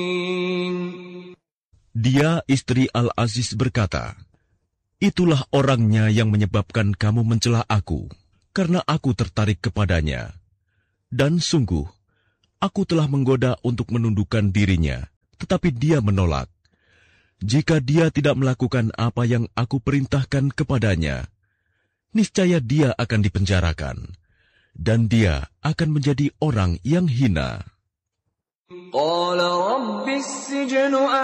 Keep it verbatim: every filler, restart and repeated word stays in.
Dia, istri Al-Aziz, berkata, "Itulah orangnya yang menyebabkan kamu mencela aku, karena aku tertarik kepadanya. Dan sungguh, aku telah menggoda untuk menundukkan dirinya, tetapi dia menolak. Jika dia tidak melakukan apa yang aku perintahkan kepadanya, niscaya dia akan dipenjarakan, dan dia akan menjadi orang yang hina."